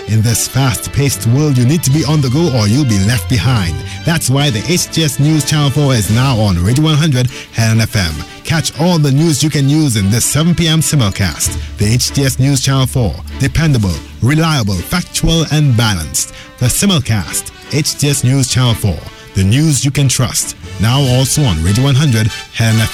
In this fast-paced world, you need to be on the go or you'll be left behind. That's why the HTS News Channel 4 is now on Radio 100 Helen FM. Catch all the news you can use in this 7 p.m. simulcast. The HTS News Channel 4. Dependable, reliable, factual, and balanced. The simulcast. HTS News Channel 4. The news you can trust. Now also on Radio 100 Helen FM.